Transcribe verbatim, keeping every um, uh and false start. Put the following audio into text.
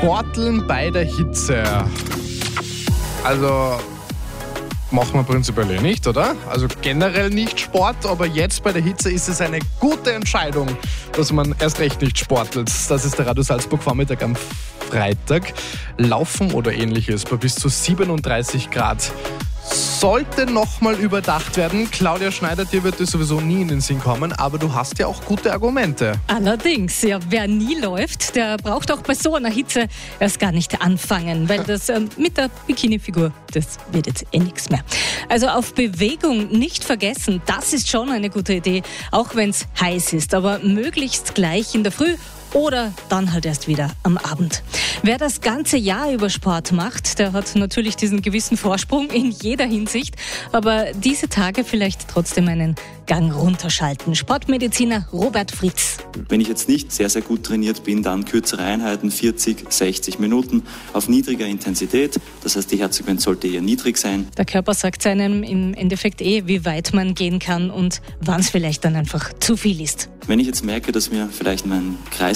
Sporteln bei der Hitze. Also machen wir prinzipiell nicht, oder? Also generell nicht Sport, aber jetzt bei der Hitze ist es eine gute Entscheidung, dass man erst recht nicht sportelt. Das ist der Radio Salzburg Vormittag am Freitag. Laufen oder ähnliches bei bis zu siebenunddreißig Grad sollte nochmal überdacht werden. Claudia Schneider, dir wird das sowieso nie in den Sinn kommen, aber du hast ja auch gute Argumente. Allerdings, ja, wer nie läuft, der braucht auch bei so einer Hitze erst gar nicht anfangen, weil das ähm, mit der Bikini-Figur, das wird jetzt eh nichts mehr. Also auf Bewegung nicht vergessen, das ist schon eine gute Idee, auch wenn es heiß ist, aber möglichst gleich in der Früh oder dann halt erst wieder am Abend. Wer das ganze Jahr über Sport macht, der hat natürlich diesen gewissen Vorsprung in jeder Hinsicht, aber diese Tage vielleicht trotzdem einen Gang runterschalten. Sportmediziner Robert Fritz. Wenn ich jetzt nicht sehr, sehr gut trainiert bin, dann kürzere Einheiten, vierzig, sechzig Minuten auf niedriger Intensität. Das heißt, die Herzfrequenz sollte eher niedrig sein. Der Körper sagt einem im Endeffekt eh, wie weit man gehen kann und wann es vielleicht dann einfach zu viel ist. Wenn ich jetzt merke, dass mir vielleicht mein Kreis